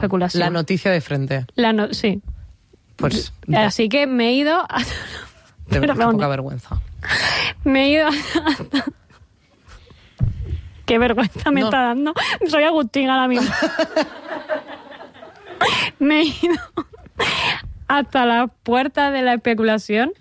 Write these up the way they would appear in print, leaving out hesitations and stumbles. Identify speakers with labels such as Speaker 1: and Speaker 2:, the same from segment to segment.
Speaker 1: especulación.
Speaker 2: La noticia de frente.
Speaker 1: Sí.
Speaker 2: Pues...
Speaker 1: Así que me he ido...
Speaker 2: Qué poca vergüenza.
Speaker 1: Me he ido... Qué vergüenza me está dando. Soy Agustín ahora mismo. Me he ido hasta las puertas de la especulación.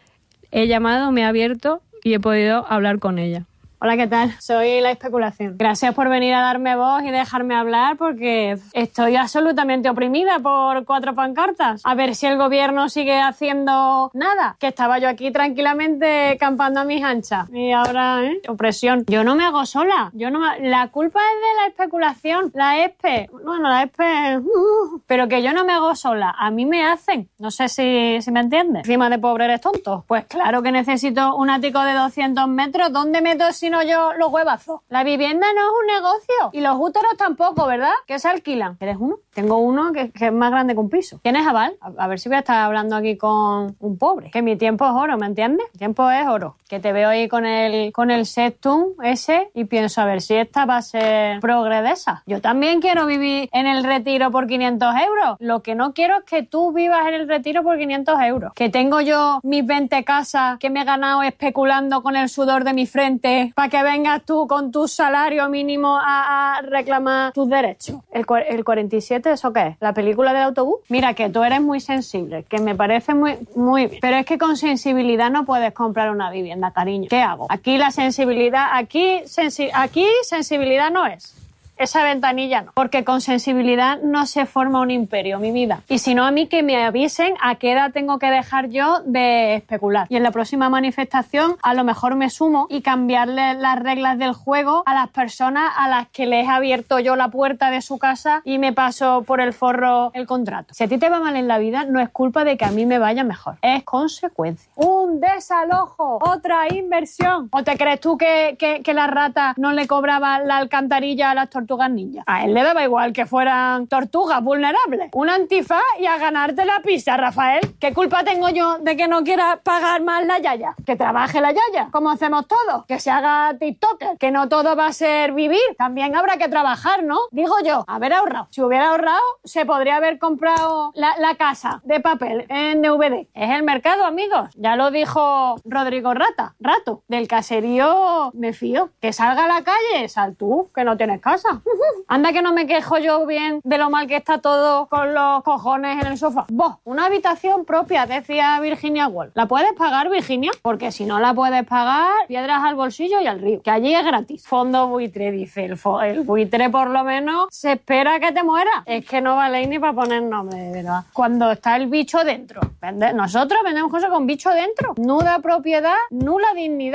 Speaker 1: He llamado, me he abierto y he podido hablar con ella. Hola, ¿qué tal? Soy La Especulación. Gracias por venir a darme voz y dejarme hablar porque estoy absolutamente oprimida por 4 pancartas. A ver si el gobierno sigue haciendo nada. Que estaba yo aquí tranquilamente campando a mis anchas. Y ahora, opresión. Yo no me hago sola. La culpa es de La Especulación. La ESPE. Bueno, la ESPE... Pero que yo no me hago sola. A mí me hacen. No sé si me entiendes. Encima de pobre eres tonto. Pues claro que necesito un ático de 200 metros. ¿Dónde meto si no yo los huevazos? La vivienda no es un negocio. Y los úteros tampoco, ¿verdad? Que se alquilan. ¿Eres uno? Tengo uno que es más grande que un piso. ¿Tienes aval? A ver si voy a estar hablando aquí con un pobre. Que mi tiempo es oro, ¿me entiendes? Mi tiempo es oro. Que te veo ahí con el Sextum ese y pienso a ver si esta va a ser progredesa. Yo también quiero vivir en el Retiro por 500 euros. Lo que no quiero es que tú vivas en el Retiro por 500 euros. Que tengo yo mis 20 casas que me he ganado especulando con el sudor de mi frente para que vengas tú con tu salario mínimo a reclamar tus derechos. El 47, ¿eso qué es? ¿La película del autobús? Mira, que tú eres muy sensible, que me parece muy bien. Pero es que con sensibilidad no puedes comprar una vivienda, cariño. ¿Qué hago? Aquí la sensibilidad, aquí sensibilidad no es. Esa ventanilla no. Porque con sensibilidad no se forma un imperio, mi vida. Y si no, a mí que me avisen a qué edad tengo que dejar yo de especular. Y en la próxima manifestación a lo mejor me sumo y cambiarle las reglas del juego a las personas a las que les he abierto yo la puerta de su casa y me paso por el forro el contrato. Si a ti te va mal en la vida, no es culpa de que a mí me vaya mejor. Es consecuencia. Un desalojo, otra inversión. ¿O te crees tú que la rata no le cobraba la alcantarilla a las tortugas ninja? A él le daba igual que fueran tortugas vulnerables. Un antifaz y a ganarte la pizza, Rafael. ¿Qué culpa tengo yo de que no quiera pagar más la yaya? Que trabaje la yaya, como hacemos todos. Que se haga TikToker. Que no todo va a ser vivir. También habrá que trabajar, ¿no? Digo yo, haber ahorrado. Si hubiera ahorrado, se podría haber comprado la casa de papel en DVD. Es el mercado, amigos. Ya lo dijo Rodrigo Rato. Del caserío me fío. Que salga a la calle, sal tú, que no tienes casa. Anda que no me quejo yo bien de lo mal que está todo con los cojones en el sofá. Vos, una habitación propia, decía Virginia Woolf. ¿La puedes pagar, Virginia? Porque si no la puedes pagar, piedras al bolsillo y al río. Que allí es gratis. Fondo buitre, dice. El buitre por lo menos se espera que te muera. Es que no vale ni para poner nombre, de verdad. Cuando está el bicho dentro. Nosotros vendemos cosas con bicho dentro. Nuda propiedad, nula dignidad.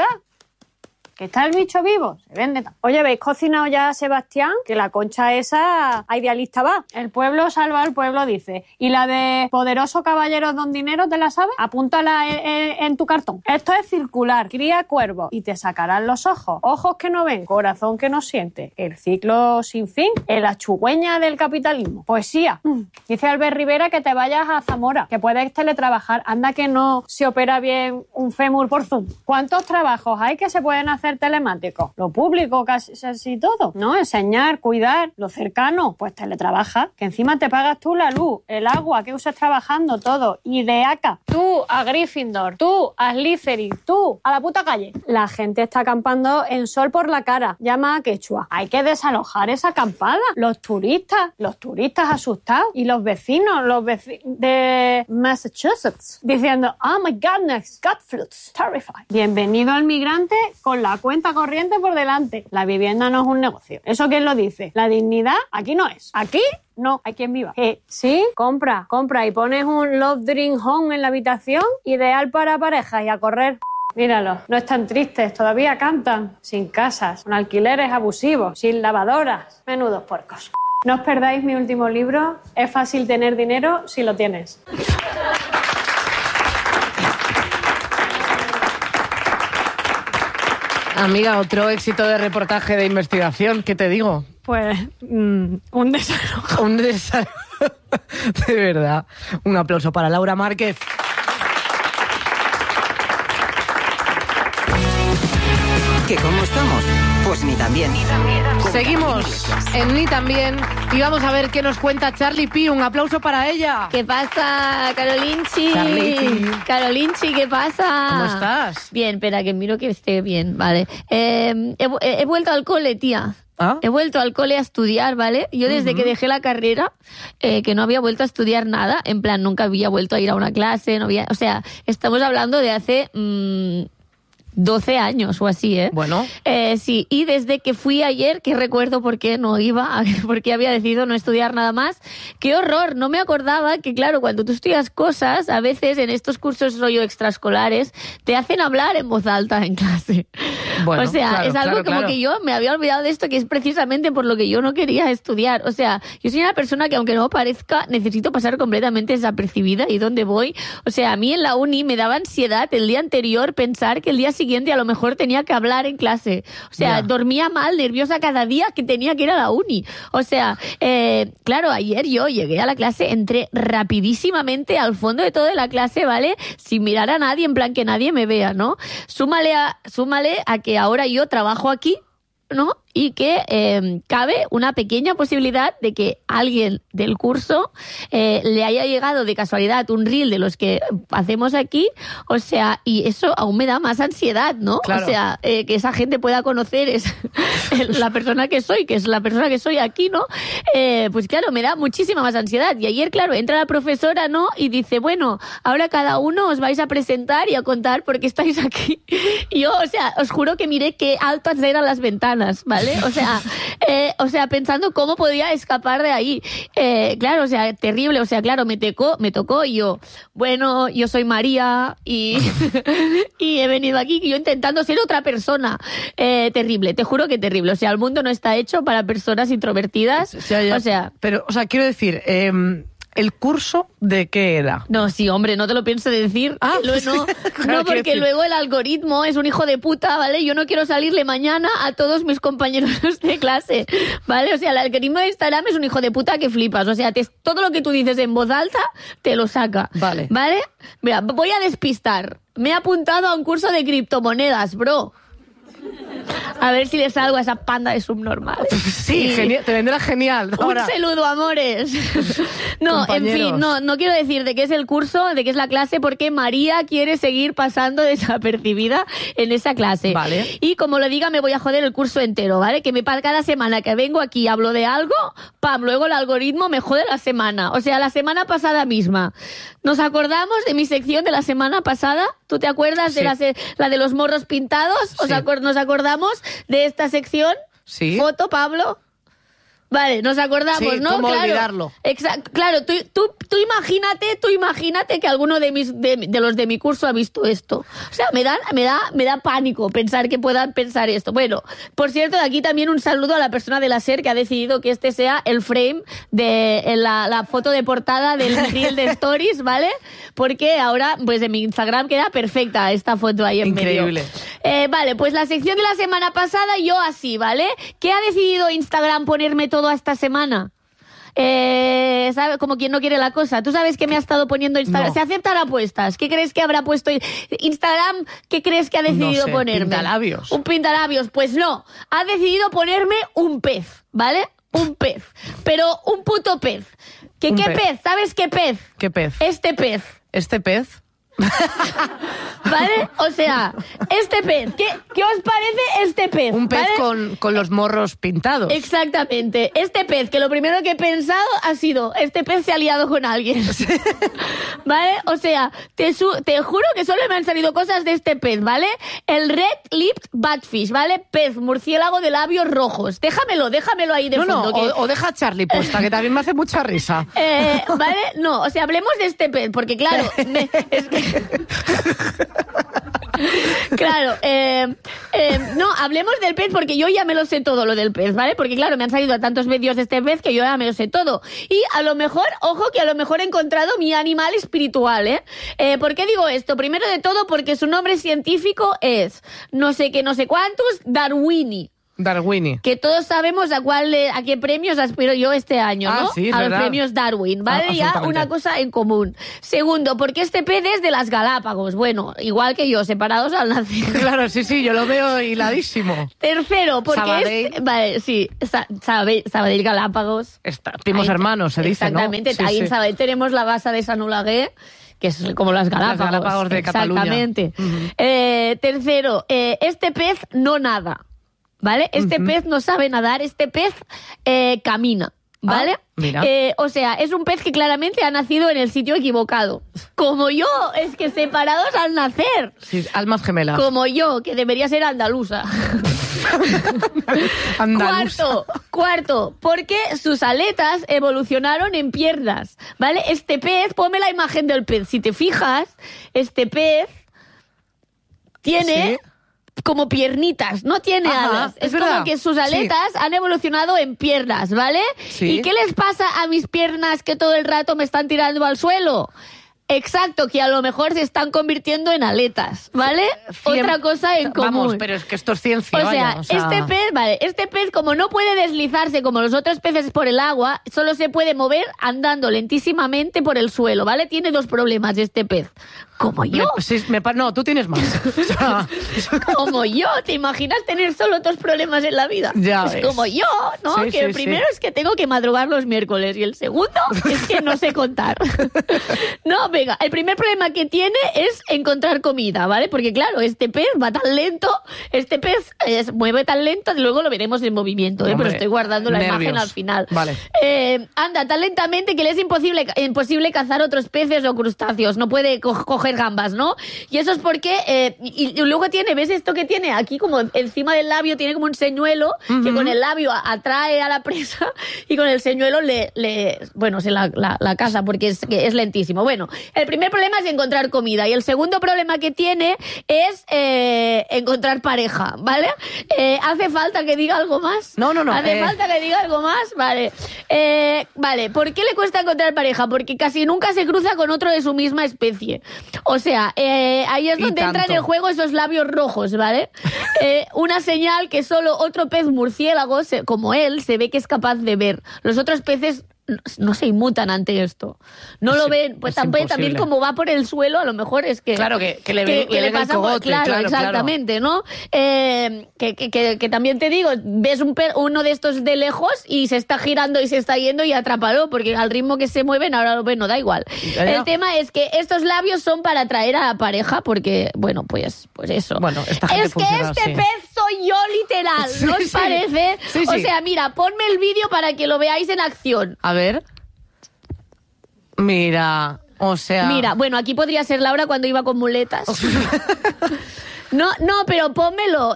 Speaker 1: Que está el bicho vivo, se vende. Oye, ¿habéis cocinado ya a Sebastián? Que la concha esa a idealista va. El pueblo salva al pueblo, dice. Y la de poderoso caballero don dinero, ¿te la sabes? Apúntala en tu cartón. Esto es circular. Cría cuervos y te sacarán los ojos. Ojos que no ven, corazón que no siente. El ciclo sin fin. La chugüeña del capitalismo. Poesía. Dice Albert Rivera que te vayas a Zamora, que puedes teletrabajar. Anda que no se opera bien un fémur por Zoom. ¿Cuántos trabajos hay que se pueden hacer telemático? Lo público, casi todo, ¿no? Enseñar, cuidar, lo cercano, pues teletrabaja, que encima te pagas tú la luz, el agua que usas trabajando, todo, y de acá, tú a Gryffindor, tú a Slytherin, tú a la puta calle. La gente está acampando en sol por la cara, llama a Quechua. Hay que desalojar esa acampada. Los turistas asustados, y los vecinos de Massachusetts, diciendo, oh my goodness, Godfluts, terrified. Bienvenido al migrante con la cuenta corriente por delante. La vivienda no es un negocio. ¿Eso quién lo dice? La dignidad aquí no es. Aquí no, hay quien viva. Sí, compra y pones un Love Dream Home en la habitación, ideal para parejas y a correr. Míralo, no están tristes, todavía cantan, sin casas, con alquileres abusivos, sin lavadoras. Menudos puercos. No os perdáis mi último libro, Es fácil tener dinero si lo tienes.
Speaker 2: Amiga, otro éxito de reportaje de investigación, ¿qué te digo?
Speaker 1: Pues un desalojo.
Speaker 2: Un desalojo. De verdad. Un aplauso para Laura Márquez.
Speaker 3: ¿Qué cómo estamos? Pues ni también.
Speaker 2: Seguimos en Ni También y vamos a ver qué nos cuenta Charlie Pi. Un aplauso para ella.
Speaker 4: ¿Qué pasa, Carolinchi?
Speaker 2: Charlie.
Speaker 4: Carolinchi, ¿qué pasa?
Speaker 2: ¿Cómo estás?
Speaker 4: Bien, espera, que miro que esté bien, vale. He vuelto al cole, tía.
Speaker 2: ¿Ah?
Speaker 4: He vuelto al cole a estudiar, ¿vale? Yo desde que dejé la carrera, que no había vuelto a estudiar nada, en plan, nunca había vuelto a ir a una clase, no había, o sea, estamos hablando de hace 12 años o así, ¿eh?
Speaker 2: Bueno.
Speaker 4: Sí, y desde que fui ayer, que recuerdo por qué no iba, porque había decidido no estudiar nada más. ¡Qué horror! No me acordaba que, claro, cuando tú estudias cosas, a veces en estos cursos rollo extraescolares, te hacen hablar en voz alta en clase.
Speaker 2: Bueno,
Speaker 4: o sea,
Speaker 2: claro,
Speaker 4: es algo
Speaker 2: claro.
Speaker 4: que yo me había olvidado de esto, que es precisamente por lo que yo no quería estudiar. O sea, yo soy una persona que, aunque no parezca, necesito pasar completamente desapercibida y dónde voy. O sea, a mí en la uni me daba ansiedad el día anterior pensar que el día siguiente a lo mejor tenía que hablar en clase. O sea, dormía mal, nerviosa cada día que tenía que ir a la uni. O sea, claro, ayer yo llegué a la clase, entré rapidísimamente al fondo de toda la clase, ¿vale? Sin mirar a nadie, en plan que nadie me vea, ¿no? Súmale a que ahora yo trabajo aquí, ¿no? Y que cabe una pequeña posibilidad de que alguien del curso le haya llegado de casualidad un reel de los que hacemos aquí, o sea, y eso aún me da más ansiedad, ¿no?
Speaker 2: Claro.
Speaker 4: O sea, que esa gente pueda conocer la persona que soy, que es la persona que soy aquí, ¿no? Pues claro, me da muchísima más ansiedad. Y ayer, claro, entra la profesora, ¿no? Y dice, bueno, ahora cada uno os vais a presentar y a contar por qué estáis aquí. Y yo, o sea, os juro que miré qué altas eran las ventanas, ¿vale? O sea, pensando cómo podía escapar de ahí. Claro, o sea, terrible. O sea, claro, me tocó y yo, bueno, yo soy María y, y he venido aquí, yo intentando ser otra persona. Terrible, te juro que terrible. O sea, el mundo no está hecho para personas introvertidas.
Speaker 2: Ya.
Speaker 4: O sea...
Speaker 2: Pero, o sea, quiero decir... ¿El curso de qué era?
Speaker 4: No, sí, hombre, no te lo pienso decir.
Speaker 2: Ah,
Speaker 4: No,
Speaker 2: claro,
Speaker 4: porque
Speaker 2: decir.
Speaker 4: luego el algoritmo es un hijo de puta, ¿vale? Yo no quiero salirle mañana a todos mis compañeros de clase, ¿vale? O sea, el algoritmo de Instagram es un hijo de puta que flipas. O sea, todo lo que tú dices en voz alta te lo saca.
Speaker 2: Vale.
Speaker 4: ¿Vale? Mira, voy a despistar. Me he apuntado a un curso de criptomonedas, bro. A ver si le salgo a esa panda de subnormales.
Speaker 2: Sí, genial, te vendrá genial. Ahora.
Speaker 4: Un saludo, amores. No,
Speaker 2: Compañeros.
Speaker 4: en fin, no quiero decir de qué es el curso, de qué es la clase, porque María quiere seguir pasando desapercibida en esa clase.
Speaker 2: Vale.
Speaker 4: Y como lo diga, me voy a joder el curso entero, ¿vale? Que cada semana que vengo aquí y hablo de algo, pam, luego el algoritmo me jode la semana. O sea, la semana pasada misma. ¿Nos acordamos de mi sección de la semana pasada? ¿Tú te acuerdas
Speaker 2: Sí.
Speaker 4: de la de los morros pintados?
Speaker 2: Sí.
Speaker 4: ¿Nos acordamos de esta sección?
Speaker 2: Sí.
Speaker 4: Foto, Pablo. Vale, nos acordamos,
Speaker 2: Sí,
Speaker 4: ¿no?
Speaker 2: ¿cómo
Speaker 4: claro.
Speaker 2: olvidarlo?
Speaker 4: Exacto. Claro, tú imagínate que alguno de los de mi curso ha visto esto. O sea, me da pánico pensar que puedan pensar esto. Bueno, por cierto, de aquí también un saludo a la persona de la SER que ha decidido que este sea el frame de la foto de portada del reel de Stories, ¿vale? Porque ahora, pues en mi Instagram queda perfecta esta foto ahí en
Speaker 2: Increíble.
Speaker 4: medio. Vale, pues la sección de la semana pasada, yo así, ¿vale? ¿Qué ha decidido Instagram ponerme todo esta semana? ¿Sabe? Como quien no quiere la cosa. ¿Tú sabes qué me ha estado poniendo Instagram?
Speaker 2: No.
Speaker 4: ¿Se aceptan apuestas? ¿Qué crees que habrá puesto Instagram? ¿Qué crees que ha decidido
Speaker 2: No sé,
Speaker 4: ponerme?
Speaker 2: pintalabios.
Speaker 4: Un pintalabios. Pues no. Ha decidido ponerme un pez, ¿vale? Un pez. Pero un puto pez. ¿Qué
Speaker 2: Un pez.
Speaker 4: pez? ¿Sabes qué pez?
Speaker 2: ¿Qué pez?
Speaker 4: Este pez.
Speaker 2: ¿Este pez?
Speaker 4: ¿Vale? O sea, este pez. ¿Qué os parece este pez?
Speaker 2: Un pez
Speaker 4: ¿vale?
Speaker 2: con los morros pintados.
Speaker 4: Exactamente. Este pez, que lo primero que he pensado ha sido, este pez se ha liado con alguien. ¿Vale? O sea, te juro que solo me han salido cosas de este pez, ¿vale? El Red Lipped Batfish, ¿vale? Pez murciélago de labios rojos. Déjamelo ahí de fondo. Que...
Speaker 2: o deja a Charlie puesta, que también me hace mucha risa.
Speaker 4: ¿Vale? No, o sea, hablemos de este pez, porque claro, es que... Claro, no, hablemos del pez porque yo ya me lo sé todo lo del pez, ¿vale? Porque claro, me han salido a tantos vídeos de este pez que yo ya me lo sé todo. Y a lo mejor, ojo, que a lo mejor he encontrado mi animal espiritual, ¿eh? ¿Por qué digo esto? Primero de todo porque su nombre científico es no sé qué, no sé cuántos, Darwini.
Speaker 2: Darwini.
Speaker 4: Que todos sabemos a qué premios aspiro yo este año, ¿no?
Speaker 2: Sí,
Speaker 4: a los
Speaker 2: verdad.
Speaker 4: premios Darwin, ¿vale? Ya una cosa en común. Segundo, porque este pez es de las Galápagos. Bueno, igual que yo, separados al nacer.
Speaker 2: Claro, sí, yo lo veo hiladísimo.
Speaker 4: Tercero, porque
Speaker 2: Sabadell.
Speaker 4: vale, sí, Sabadell Galápagos.
Speaker 2: Primos hermanos, se dice, ¿no?
Speaker 4: Exactamente. Ahí en Sabadell tenemos la basa de Sant Olaguer, que es como las Galápagos.
Speaker 2: Las Galápagos de Cataluña.
Speaker 4: Exactamente. Tercero, este pez no nada, ¿vale? Este pez no sabe nadar, este pez camina, ¿vale?
Speaker 2: Mira.
Speaker 4: O sea, es un pez que claramente ha nacido en el sitio equivocado. Como yo, es que separados al nacer.
Speaker 2: Sí, almas gemelas.
Speaker 4: Como yo, que debería ser andaluza.
Speaker 2: Andaluza.
Speaker 4: Cuarto, porque sus aletas evolucionaron en piernas, ¿vale? Este pez, ponme la imagen del pez. Si te fijas, este pez tiene como piernitas, no tiene alas. Es como
Speaker 2: verdad.
Speaker 4: que sus aletas han evolucionado en piernas, ¿vale?
Speaker 2: Sí.
Speaker 4: ¿Y qué les pasa a mis piernas que todo el rato me están tirando al suelo? Exacto, que a lo mejor se están convirtiendo en aletas, ¿vale? Otra cosa en común.
Speaker 2: Vamos, pero es que esto es ciencia,
Speaker 4: O sea, este pez, como no puede deslizarse como los otros peces por el agua, solo se puede mover andando lentísimamente por el suelo, ¿vale? Tiene dos problemas este pez. Como yo.
Speaker 2: No, tú tienes más. O sea,
Speaker 4: Como yo. ¿Te imaginas tener solo dos problemas en la vida?
Speaker 2: Ya
Speaker 4: Pues
Speaker 2: ves.
Speaker 4: como yo, ¿no?
Speaker 2: Sí,
Speaker 4: que el
Speaker 2: sí,
Speaker 4: primero es que tengo que madrugar los miércoles y el segundo es que no sé contar. No, venga, el primer problema que tiene es encontrar comida, ¿vale? Porque claro, este pez va tan lento, este pez mueve tan lento, luego lo veremos en movimiento, ¿eh?
Speaker 2: Hombre,
Speaker 4: Pero estoy guardando la
Speaker 2: nervios.
Speaker 4: imagen al final.
Speaker 2: Vale.
Speaker 4: Anda tan lentamente que le es imposible cazar otros peces o crustáceos, no puede coger gambas, ¿no? Y eso es porque, y luego tiene, ¿ves esto que tiene? Aquí como encima del labio tiene como un señuelo que con el labio atrae a la presa y con el señuelo se la caza porque es lentísimo. Bueno, el primer problema es encontrar comida y el segundo problema que tiene es encontrar pareja, ¿vale? ¿Hace falta que diga algo más?
Speaker 2: No.
Speaker 4: ¿Hace falta que diga algo más? Vale. Vale, ¿por qué le cuesta encontrar pareja? Porque casi nunca se cruza con otro de su misma especie. O sea, ahí es donde entran en juego esos labios rojos, ¿vale? Una señal que solo otro pez murciélago, como él, se ve que es capaz de ver. Los otros peces no se inmutan ante esto. No lo ven. Pues también como va por el suelo, a lo mejor es que...
Speaker 2: Claro, que le pasa el cogote.
Speaker 4: Claro, exactamente, ¿no? Que también te digo, ves uno de estos de lejos y se está girando y se está yendo y atrápalo, porque al ritmo que se mueven, ahora lo ven, no da igual.
Speaker 2: Ya.
Speaker 4: El tema es que estos labios son para atraer a la pareja, porque, bueno, pues eso.
Speaker 2: Bueno, esta gente
Speaker 4: es que
Speaker 2: funciona
Speaker 4: este
Speaker 2: así.
Speaker 4: pez soy yo literal, ¿no os parece?
Speaker 2: Sí.
Speaker 4: O sea, mira, ponme el vídeo para que lo veáis en acción.
Speaker 2: A ver. Mira, o sea...
Speaker 4: Mira, bueno, aquí podría ser Laura cuando iba con muletas. No, pero pónmelo.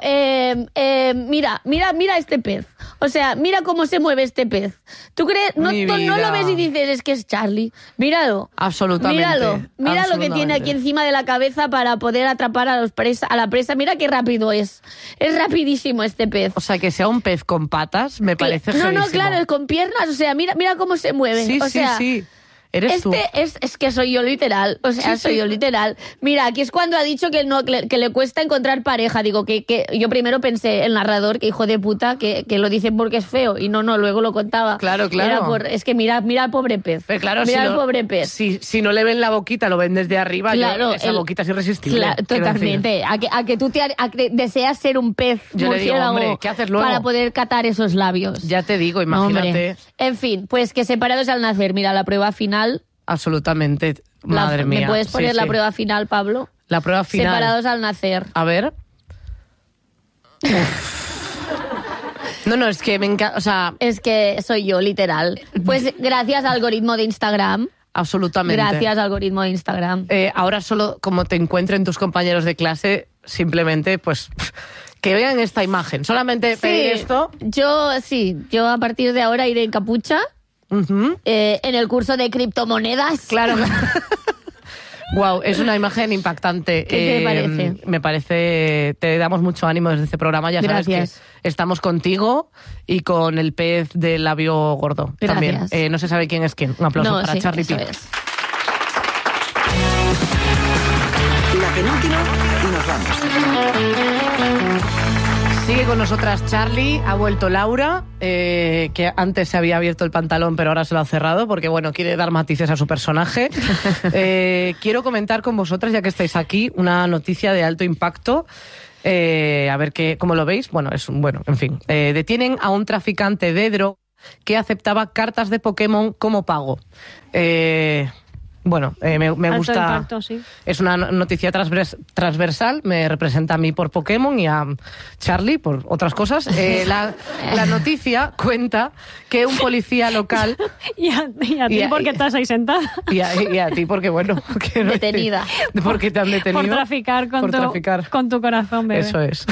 Speaker 4: Mira este pez. O sea, mira cómo se mueve este pez. ¿Tú crees? No lo ves y dices, es que es Charlie. Míralo.
Speaker 2: Absolutamente.
Speaker 4: Mira lo que tiene aquí encima de la cabeza para poder atrapar a la presa. Mira qué rápido es. Es rapidísimo este pez.
Speaker 2: O sea, que sea un pez con patas me parece
Speaker 4: No,
Speaker 2: feísimo.
Speaker 4: claro, es con piernas. O sea, mira cómo se mueve.
Speaker 2: Sí,
Speaker 4: o sea,
Speaker 2: sí. Eres tú.
Speaker 4: Es que soy yo literal, o sea, soy yo literal. Mira, aquí es cuando ha dicho que le cuesta encontrar pareja. Digo, que yo primero pensé, el narrador, que hijo de puta, que lo dicen porque es feo. Y no, luego lo contaba.
Speaker 2: Claro.
Speaker 4: Es que mira al pobre pez.
Speaker 2: Pero claro,
Speaker 4: mira al pobre pez.
Speaker 2: Si no le ven la boquita, lo ven desde arriba,
Speaker 4: Claro,
Speaker 2: esa boquita es irresistible.
Speaker 4: Claro, totalmente. A que tú deseas ser un pez
Speaker 2: yo le digo,
Speaker 4: murciélago,
Speaker 2: hombre, ¿qué haces luego?
Speaker 4: para poder catar esos labios.
Speaker 2: Ya te digo, imagínate.
Speaker 4: Hombre. En fin, pues que separados al nacer. Mira, la prueba final...
Speaker 2: Absolutamente. Madre mía.
Speaker 4: ¿Me puedes poner la prueba final, Pablo?
Speaker 2: La prueba final.
Speaker 4: Separados al nacer.
Speaker 2: A ver. No, es que me encanta, o sea...
Speaker 4: Es que soy yo, literal. Pues gracias al algoritmo de Instagram.
Speaker 2: Absolutamente.
Speaker 4: Gracias, algoritmo de Instagram.
Speaker 2: Ahora solo como te encuentren tus compañeros de clase, simplemente, pues, que vean esta imagen. Solamente pedir esto.
Speaker 4: Yo a partir de ahora iré en capucha.
Speaker 2: Uh-huh.
Speaker 4: En el curso de criptomonedas.
Speaker 2: Claro. Wow, es una imagen impactante.
Speaker 4: ¿Qué te parece?
Speaker 2: Me parece, te damos mucho ánimo desde este programa. Ya sabes
Speaker 4: Gracias.
Speaker 2: que estamos contigo y con el pez del labio gordo.
Speaker 4: Gracias.
Speaker 2: También. No se sabe quién es quién. Un aplauso para Charlie P.
Speaker 4: Eso es.
Speaker 3: La penúltima y nos vamos.
Speaker 2: Sigue con nosotras Charlie, ha vuelto Laura, que antes se había abierto el pantalón pero ahora se lo ha cerrado porque, bueno, quiere dar matices a su personaje. Quiero comentar con vosotras, ya que estáis aquí, una noticia de alto impacto. A ver cómo lo veis. Bueno, en fin. Detienen a un traficante de droga que aceptaba cartas de Pokémon como pago. Me gusta.
Speaker 1: Impacto, sí.
Speaker 2: Es una noticia transversal, me representa a mí por Pokémon y a Charlie por otras cosas. La noticia cuenta que un policía local...
Speaker 1: y a ti porque estás ahí sentada.
Speaker 2: Y a ti porque, bueno... Que no
Speaker 4: detenida.
Speaker 2: Porque te han detenido.
Speaker 1: Por traficar con tu corazón, bebé.
Speaker 2: Eso es.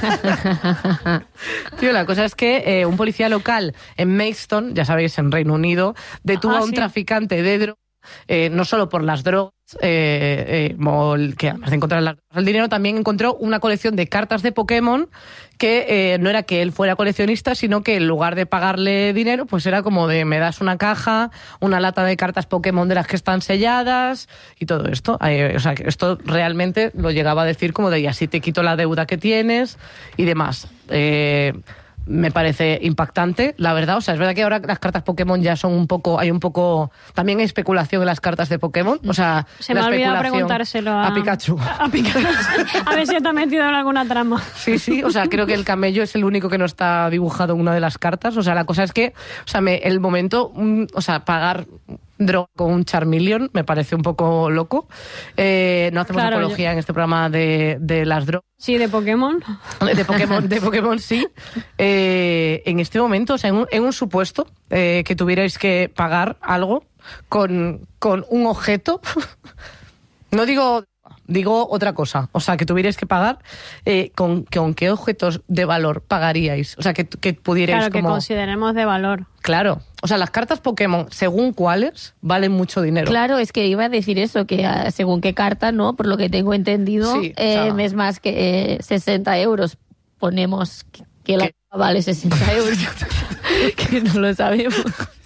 Speaker 2: Tío, la cosa es que un policía local en Maidstone, ya sabéis, en Reino Unido, detuvo a un traficante de drogas. No solo por las drogas, que además de encontrar el dinero, también encontró una colección de cartas de Pokémon que no era que él fuera coleccionista, sino que en lugar de pagarle dinero, pues era como de me das una caja, una lata de cartas Pokémon de las que están selladas y todo esto. O sea, que esto realmente lo llegaba a decir como de y así te quito la deuda que tienes y demás. Me parece impactante, la verdad. O sea, es verdad que ahora las cartas Pokémon ya son hay un poco... También hay especulación en las cartas de Pokémon. O sea,
Speaker 1: se me ha olvidado preguntárselo
Speaker 2: a Pikachu.
Speaker 1: A Pikachu. A ver si está metido en alguna trama.
Speaker 2: Sí. O sea, creo que el camello es el único que no está dibujado en una de las cartas. O sea, la cosa es que... O sea, el momento... pagar droga con un Charmeleon me parece un poco loco. No hacemos apología en este programa de las drogas.
Speaker 1: Sí, de Pokémon.
Speaker 2: De Pokémon sí. En este momento, o sea, en un supuesto que tuvierais que pagar algo con un objeto, no digo otra cosa, o sea, que tuvierais que pagar, ¿con qué objetos de valor pagaríais? O sea, que pudierais
Speaker 1: Claro, que consideremos de valor.
Speaker 2: Claro, o sea, las cartas Pokémon, según cuáles, valen mucho dinero.
Speaker 4: Claro, es que iba a decir eso, que según qué carta, ¿no? Por lo que tengo entendido,
Speaker 2: sí, o sea,
Speaker 4: es más que 60 euros. Ponemos que la vale 60 euros, que no lo sabemos.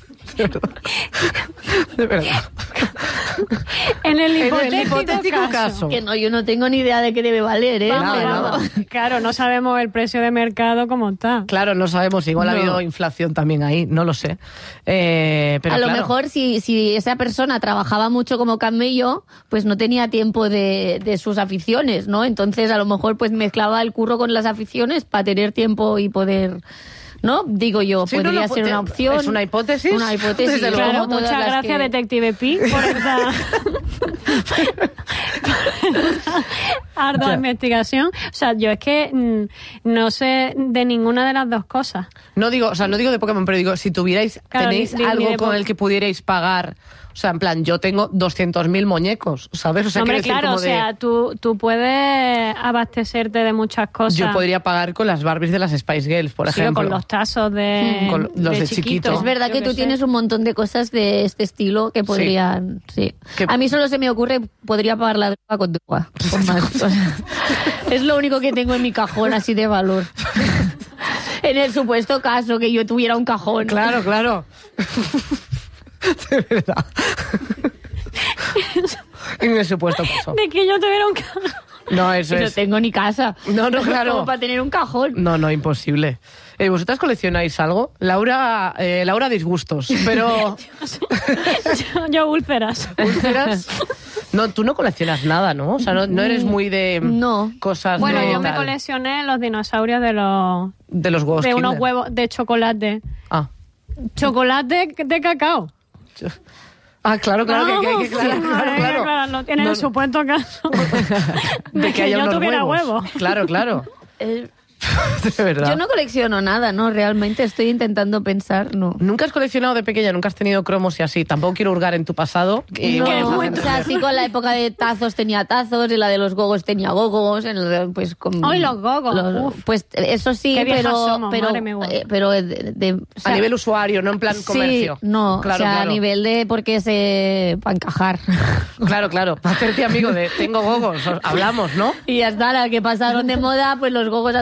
Speaker 2: De verdad.
Speaker 1: En el hipotético
Speaker 2: caso.
Speaker 4: Que no, yo no tengo ni idea de qué debe valer, ¿eh?
Speaker 2: Nada.
Speaker 1: Claro, no sabemos el precio de mercado como está.
Speaker 2: Claro, no sabemos. Igual ha habido inflación también ahí, no lo sé. Pero
Speaker 4: a lo mejor si esa persona trabajaba mucho como camello, pues no tenía tiempo de sus aficiones, ¿no? Entonces a lo mejor pues mezclaba el curro con las aficiones para tener tiempo y poder... ¿No? Digo yo, sí, podría ser una opción.
Speaker 2: Es una hipótesis.
Speaker 4: Una hipótesis.
Speaker 1: Claro, muchas gracias, Detective Pi, por esta ardua investigación. O sea, yo es que no sé de ninguna de las dos cosas.
Speaker 2: No digo de Pokémon, pero digo, si tenéis algo con el que pudierais pagar... O sea, en plan, yo tengo 200.000 muñecos, ¿sabes? O sea,
Speaker 1: hombre, claro, o sea, tú puedes abastecerte de muchas cosas.
Speaker 2: Yo podría pagar con las Barbies de las Spice Girls, por ejemplo.
Speaker 1: Con los tazos
Speaker 2: con los de chiquito.
Speaker 4: Es verdad que tú tienes un montón de cosas de este estilo que podrían... Sí. A mí solo se me ocurre, podría pagar la droga con droga. Con más cosas. Es lo único que tengo en mi cajón así de valor. En el supuesto caso que yo tuviera un cajón.
Speaker 2: Claro. De verdad. En el supuesto caso.
Speaker 1: De que yo tuviera un cajón.
Speaker 2: No, eso es.
Speaker 4: No tengo ni casa.
Speaker 2: No, claro.
Speaker 4: Como para tener un cajón.
Speaker 2: No, imposible. ¿Vosotras coleccionáis algo? Laura disgustos, pero...
Speaker 1: yo úlceras.
Speaker 2: ¿Úlceras? No, tú no coleccionas nada, ¿no? O sea, no eres muy de cosas
Speaker 1: bueno,
Speaker 2: de...
Speaker 1: yo me coleccioné los dinosaurios de los
Speaker 2: huevos
Speaker 1: de
Speaker 2: Kinder.
Speaker 1: unos huevos de chocolate. Chocolate de cacao.
Speaker 2: Claro, claro.
Speaker 1: En el supuesto caso
Speaker 2: de que haya
Speaker 1: yo
Speaker 2: unos
Speaker 1: tuviera
Speaker 2: huevos. Claro. De verdad.
Speaker 4: Yo no colecciono nada, ¿no? Realmente estoy intentando pensar, no.
Speaker 2: ¿Nunca has coleccionado de pequeña? ¿Nunca has tenido cromos y así? Tampoco quiero hurgar en tu pasado.
Speaker 4: No, o sea, sí, con la época de tazos tenía tazos, en la de los gogos tenía gogos, pues con...
Speaker 1: ¡Ay, los gogos!
Speaker 4: Pues eso sí, pero
Speaker 1: a
Speaker 2: nivel usuario, no en plan comercio.
Speaker 4: Sí, no, claro, a nivel de porque para encajar.
Speaker 2: Claro, para hacerte amigo de tengo gogos, hablamos, ¿no?
Speaker 4: Y ya está, la que pasaron de moda, pues los gogos a tomar por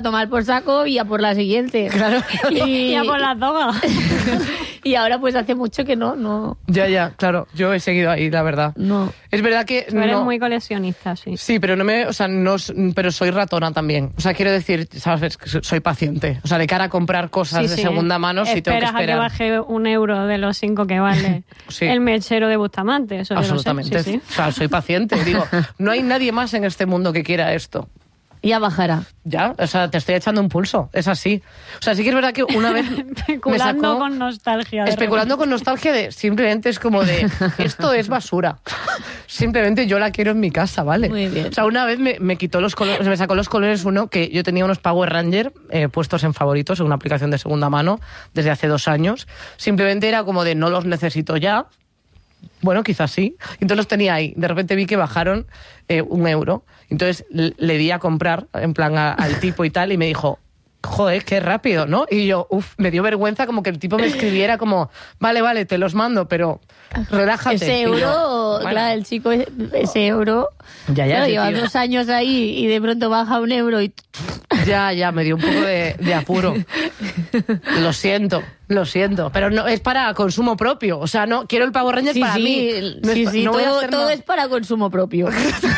Speaker 4: saco y a por la siguiente.
Speaker 2: Claro.
Speaker 1: Y a por las drogas.
Speaker 4: Y ahora pues hace mucho que no.
Speaker 2: Ya, claro. Yo he seguido ahí, la verdad.
Speaker 4: No.
Speaker 2: Es verdad que...
Speaker 1: Tú eres muy coleccionista, sí.
Speaker 2: Sí, pero pero soy ratona también. O sea, quiero decir, sabes, que soy paciente. O sea, de cara a comprar cosas de segunda mano, sí tengo que esperar.
Speaker 1: Esperas a que baje €1 de los 5 que vale el mechero de Bustamante. Eso
Speaker 2: absolutamente.
Speaker 1: Sí.
Speaker 2: O sea, soy paciente. Digo, no hay nadie más en este mundo que quiera esto.
Speaker 4: Ya bajará.
Speaker 2: Ya, o sea, te estoy echando un pulso, es así. O sea, sí que es verdad que una vez
Speaker 1: especulando con nostalgia.
Speaker 2: Especulando con nostalgia de simplemente es como de, esto es basura. Simplemente yo la quiero en mi casa, ¿vale?
Speaker 4: Muy bien.
Speaker 2: O sea, una vez me quitó los colores, me sacó los colores uno que yo tenía unos Power Ranger puestos en favoritos en una aplicación de segunda mano desde hace 2 años. Simplemente era como de, no los necesito ya. Bueno, quizás sí. Entonces los tenía ahí. De repente vi que bajaron €1. Entonces le di a comprar, en plan al tipo y tal, y me dijo, joder, qué rápido, ¿no? Y yo, me dio vergüenza como que el tipo me escribiera como, vale, te los mando, pero relájate.
Speaker 4: Ese euro,
Speaker 2: bueno.
Speaker 4: claro, el chico, ese euro,
Speaker 2: ya,
Speaker 4: claro, lleva 2 años ahí y de pronto baja €1 y...
Speaker 2: Ya, me dio un poco de apuro. Lo siento, pero no es para consumo propio. O sea, no quiero el Power Ranger para mí. No
Speaker 4: sí,
Speaker 2: no
Speaker 4: todo es para consumo propio.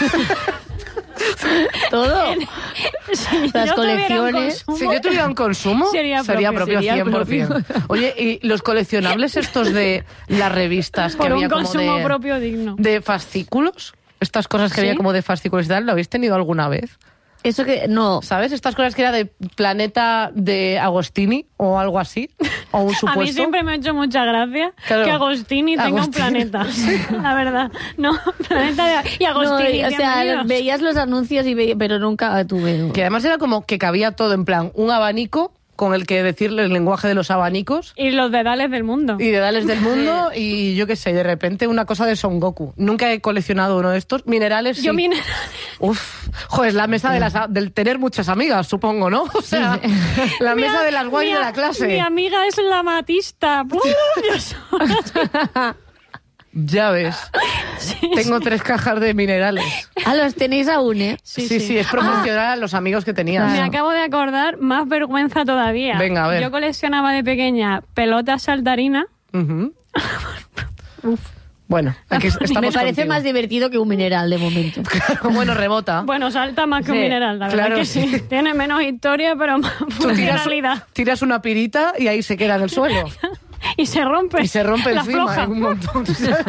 Speaker 4: Todo. Las colecciones.
Speaker 2: Si yo tuviera un consumo, sería propio 100%. Oye, ¿y los coleccionables estos de las revistas que había como
Speaker 1: consumo propio digno?
Speaker 2: De fascículos? Estas cosas que había como de fascículos y tal, ¿lo habéis tenido alguna vez?
Speaker 4: Eso que no.
Speaker 2: ¿Sabes? Estas cosas que era de Planeta de Agostini o algo así. O un supuesto.
Speaker 1: A mí siempre me ha hecho mucha gracia que Agostini tenga un planeta. La verdad. No, Planeta de... Y Agostini,
Speaker 4: o sea, veías los anuncios pero nunca tuve.
Speaker 2: Que además era como que cabía todo en plan, un abanico con el que decirle el lenguaje de los abanicos.
Speaker 1: Y los dedales del mundo.
Speaker 2: Y yo qué sé, de repente una cosa de Son Goku. Nunca he coleccionado uno de estos. Minerales, sí.
Speaker 1: Yo minerales.
Speaker 2: Joder, la mesa del tener muchas amigas, supongo, ¿no? O sea, la mesa de las guays de la clase.
Speaker 1: Mi amiga es la matista.
Speaker 2: Ya ves. Tengo 3 cajas de minerales.
Speaker 4: Los tenéis aún, ¿eh?
Speaker 2: Sí, es proporcional a los amigos que tenías.
Speaker 1: Me acabo de acordar, más vergüenza todavía.
Speaker 2: Venga, a ver.
Speaker 1: Yo coleccionaba de pequeña pelotas saltarinas.
Speaker 2: Bueno, aquí estamos
Speaker 4: me parece
Speaker 2: contigo.
Speaker 4: más divertido que un mineral de momento.
Speaker 2: Bueno, rebota.
Speaker 1: Bueno, salta más que un mineral, la verdad que sí. Tiene menos historia, pero más funcionalidad.
Speaker 2: Tiras una pirita y ahí se queda en el suelo.
Speaker 1: Y se rompe.
Speaker 2: La encima, floja. Un montón.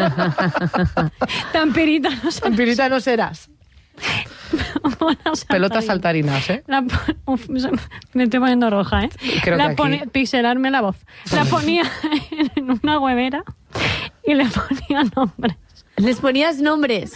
Speaker 1: Tan pirita no serás.
Speaker 2: Tan pirita no serás. Pelotas saltarinas, ¿eh?
Speaker 1: Me estoy poniendo roja, ¿eh?
Speaker 2: Creo que
Speaker 1: pixelarme la voz. La ponía en una huevera y le ponía nombres.
Speaker 4: ¿Les ponías nombres?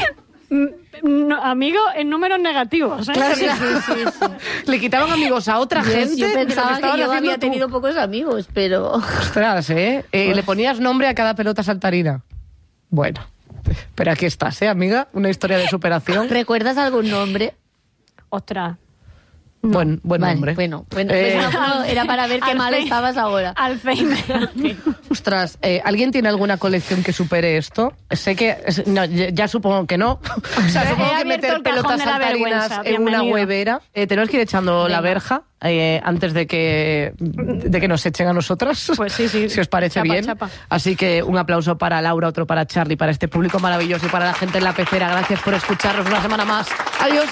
Speaker 1: Amigo en números negativos, ¿eh?
Speaker 2: Claro, sí. Le quitaban amigos a otra gente.
Speaker 4: Yo pensaba que yo había tenido pocos amigos, pero...
Speaker 2: Ostras, ¿eh? Le ponías nombre a cada pelota saltarina. Bueno, pero aquí estás, ¿eh, amiga? Una historia de superación.
Speaker 4: ¿Recuerdas algún nombre?
Speaker 1: Ostras.
Speaker 2: No. Buen nombre.
Speaker 4: Bueno, era para ver qué mal estabas ahora.
Speaker 1: Alzheimer.
Speaker 2: Ostras, ¿alguien tiene alguna colección que supere esto? Sé que... No, ya supongo que no. O sea, supongo que meter pelotas saltarinas en una huevera. Tenemos que ir echando la verja antes de que nos echen a nosotras.
Speaker 1: Pues sí.
Speaker 2: Si os parece bien.
Speaker 1: Chapa.
Speaker 2: Así que un aplauso para Laura, otro para Charlie, para este público maravilloso y para la gente en la pecera. Gracias por escucharnos una semana más. Adiós.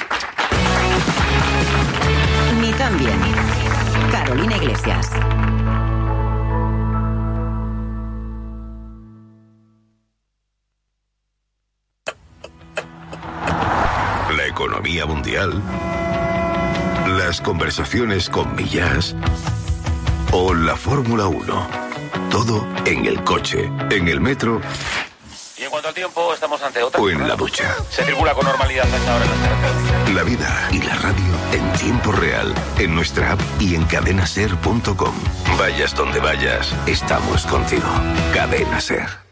Speaker 3: Ni tan bien. Carolina Iglesias.
Speaker 5: La economía mundial, las conversaciones con Millás o la Fórmula 1. Todo en el coche, en el metro.
Speaker 6: Y en cuanto al tiempo, estamos ante otra.
Speaker 5: O en la ducha.
Speaker 6: Se circula con normalidad a esta hora en las carreteras.
Speaker 5: La vida y la radio en tiempo real, en nuestra app y en cadenaser.com. Vayas donde vayas, estamos contigo. Cadena Ser.